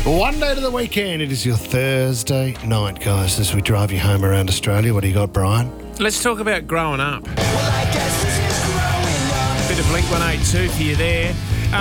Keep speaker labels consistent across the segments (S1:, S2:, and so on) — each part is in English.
S1: One day to the weekend. It is your Thursday night, guys, as we drive you home around Australia. What do you got, Brian?
S2: Let's talk about growing up. Bit of Blink-182 for you there.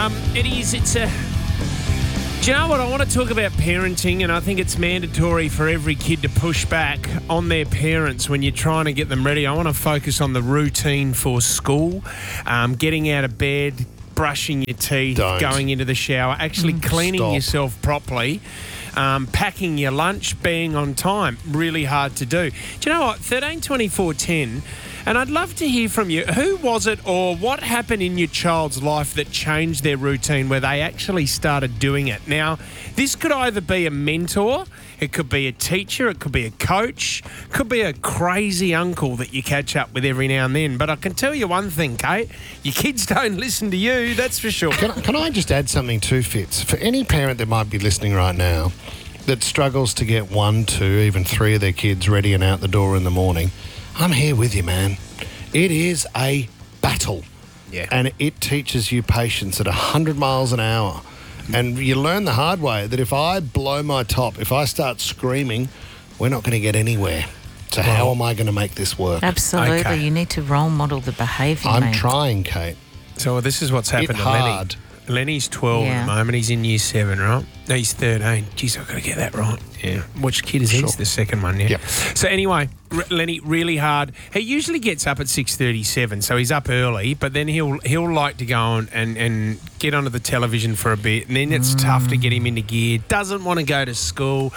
S2: Do you know what? I want to talk about parenting, and I think it's mandatory for every kid to push back on their parents when you're trying to get them ready. I want to focus on the routine for school, getting out of bed, brushing your teeth, going into the shower, actually cleaning yourself properly, packing your lunch, being on time. Really hard to do. Do you know what? 13 24 10. And I'd love to hear from you. Who was it or what happened in your child's life that changed their routine where they actually started doing it? Now, this could either be a mentor, it could be a teacher, it could be a coach, it could be a crazy uncle that you catch up with every now and then. But I can tell you one thing, Kate, your kids don't listen to you, that's for sure.
S1: Can I just add something too, Fitz? For any parent that might be listening right now that struggles to get 1, 2, even 3 of their kids ready and out the door in the morning, I'm here with you, man. It is a battle.
S2: Yeah.
S1: And it teaches you patience at 100 miles an hour. And you learn the hard way that if I blow my top, if I start screaming, we're not going to get anywhere. So how am I going to make this work?
S3: Absolutely.
S2: Okay.
S3: You need to role model the behaviour,
S1: I'm
S3: mate.
S1: trying, Kate.
S2: So this is what's happened to
S1: hard.
S2: Lenny. Lenny's 12 at the moment. He's in year 7, right? No, he's 13. Jeez, I've got to get that right. Yeah. Which kid is he? He's the second one, yeah.
S1: Yep.
S2: So anyway, Lenny, really hard. He usually gets up at 6:37, so he's up early, but then he'll like to go and get onto the television for a bit, and then it's tough to get him into gear. Doesn't want to go to school,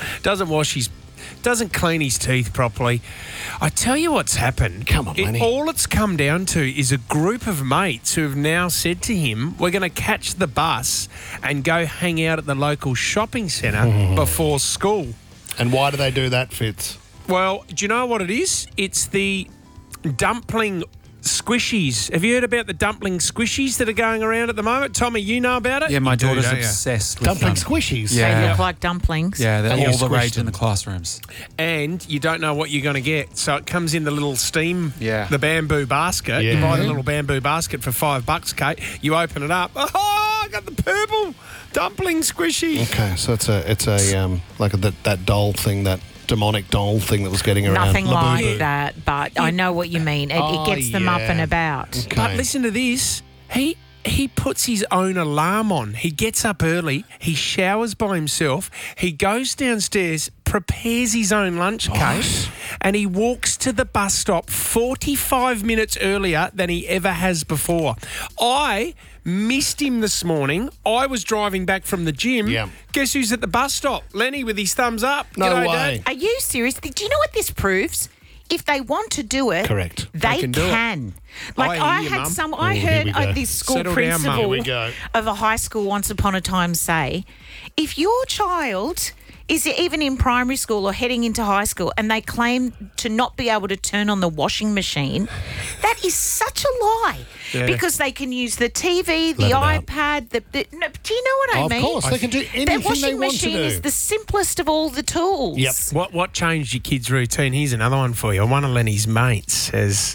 S2: doesn't clean his teeth properly. I tell you what's happened.
S1: Come on, Lenny.
S2: All it's come down to is a group of mates who have now said to him, we're going to catch the bus and go hang out at the local shopping centre before school.
S1: And why do they do that, Fitz?
S2: Well, do you know what it is? It's the dumpling squishies. Have you heard about the dumpling squishies that are going around at the moment? Tommy, you know about it?
S4: Yeah, my
S2: You do,
S4: daughter's
S2: don't you?
S4: obsessed with
S1: Dumpling
S4: them.
S1: squishies?
S4: Yeah.
S3: They look like dumplings.
S4: Yeah, they're
S1: And you
S4: all the
S1: squish
S4: rage in
S1: them.
S4: the classrooms.
S2: And you don't know what you're going to get. So it comes in the little steam, the bamboo basket.
S1: Yeah.
S2: You buy the little bamboo basket for $5, Kate. You open it up. Oh, I got the purple dumpling squishy.
S1: Okay, so it's a like that doll thing, that demonic doll thing that was getting around.
S3: Nothing like
S1: Labubu.
S3: that, but I know what you mean. It gets them up and about.
S1: Okay.
S2: But listen to this. He puts his own alarm on. He gets up early. He showers by himself. He goes downstairs, prepares his own lunch case, and he walks to the bus stop 45 minutes earlier than he ever has before. I missed him this morning. I was driving back from the gym.
S1: Yeah.
S2: Guess who's at the bus stop? Lenny with his thumbs up.
S1: No
S2: G'day,
S1: way.
S2: Dad.
S3: Are you serious? Do you know what this proves? If they want to do it,
S1: Correct.
S3: They
S2: can do it.
S3: can. Like
S2: I
S3: I
S2: hear you,
S3: had
S2: Mum.
S3: some.
S1: Oh,
S3: I
S1: here
S3: heard
S1: we go.
S3: this school
S2: Settle down, Mum.
S3: principal
S2: Here
S1: we go.
S3: of a high school once upon a time say, if your child is even in primary school or heading into high school and they claim to not be able to turn on the washing machine, that is such a lie.
S2: Yeah.
S3: Because they can use the TV, the
S1: Let it out.
S3: iPad, no, do you know what I
S1: Of
S3: mean?
S1: course, they can do anything
S3: That
S1: they
S3: washing
S1: want to
S3: machine
S1: do.
S3: is the simplest of all the tools.
S1: Yep.
S2: What changed your kid's routine? Here's another one for you. One of Lenny's mates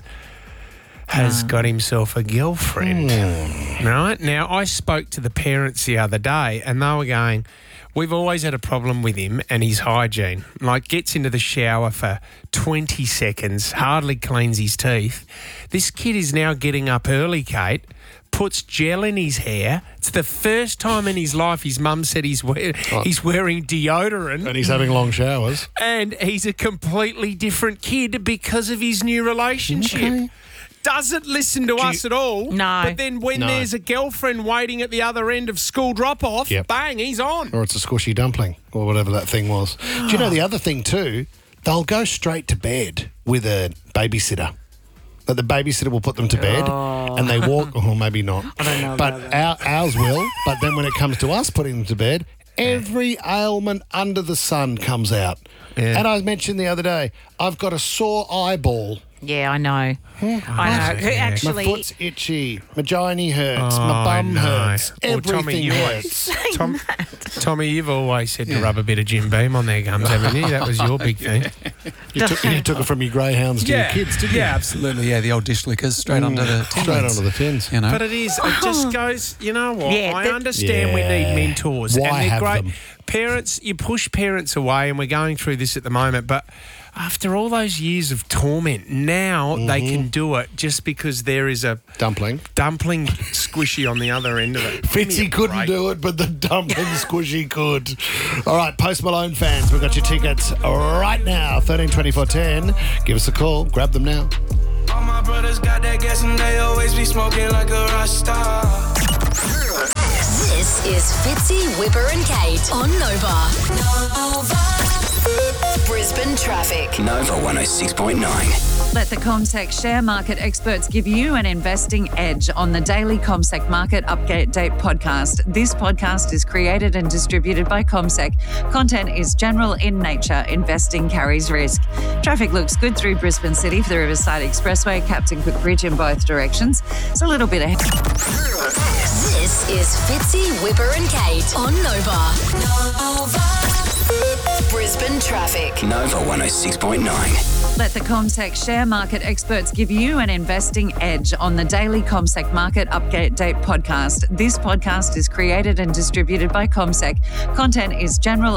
S2: has got himself a girlfriend. Right? Now, I spoke to the parents the other day and they were going, we've always had a problem with him and his hygiene. Like, gets into the shower for 20 seconds, hardly cleans his teeth. This kid is now getting up early, Kate, puts gel in his hair. It's the first time in his life his mum said he's wearing deodorant.
S1: And he's having long showers.
S2: And he's a completely different kid because of his new relationship.
S1: Okay.
S2: Doesn't listen to us at all.
S3: No.
S2: But then when
S1: No.
S2: there's a girlfriend waiting at the other end of school drop-off,
S1: Yep.
S2: bang, he's on.
S1: Or it's a squishy dumpling or whatever that thing was. Do you know the other thing too? They'll go straight to bed with a babysitter. That the babysitter will put them to bed and they walk, or maybe not. I don't know but ours will. But then when it comes to us putting them to bed, every ailment under the sun comes out.
S2: Yeah.
S1: And I mentioned the other day, I've got a sore eyeball.
S3: Yeah, I know. I know.
S2: Yeah.
S3: Actually,
S1: My foot's itchy. My gynae hurts. My
S2: Oh,
S1: bum
S2: no.
S1: hurts.
S2: Well, Tommy,
S1: Everything
S2: you
S1: hurts.
S2: Tommy, you've always said to rub a bit of Jim Beam on their gums, haven't you? That was your big thing.
S1: You took it from your greyhounds to your kids, didn't you?
S4: Yeah, absolutely. Yeah, the old dish lickers straight onto the tin.
S1: Straight
S4: lids,
S1: onto the tins.
S4: You know.
S2: But it just goes, you know what?
S3: Yeah,
S2: I understand we need mentors.
S1: Why
S2: and they're
S1: have
S2: great.
S1: them?
S2: Parents, you push parents away, and we're going through this at the moment, but after all those years of torment, now they can do it just because there is a
S1: Dumpling.
S2: squishy on the other end of it.
S1: Fitzy couldn't do it, but the dumpling squishy could. All right, Post Malone fans, we've got your tickets right now. 13 24 10. Give us a call. Grab them now.
S5: All my brothers got that gas and they always be smoking like a Rasta.
S6: This is Fitzy, Whipper and Kate on Nova. Brisbane traffic.
S5: Nova 106.9.
S7: Let the CommSec share market experts give you an investing edge on the daily CommSec Market Update podcast. This podcast is created and distributed by CommSec. Content is general in nature. Investing carries risk. Traffic looks good through Brisbane City for the Riverside Expressway, Captain Cook Bridge in both directions. It's a little bit ahead.
S6: This is Fitzy, Whipper and Kate on Nova. Brisbane traffic.
S5: Nova 106.9.
S7: Let the CommSec share market experts give you an investing edge on the daily CommSec Market Update podcast. This podcast is created and distributed by CommSec. Content is general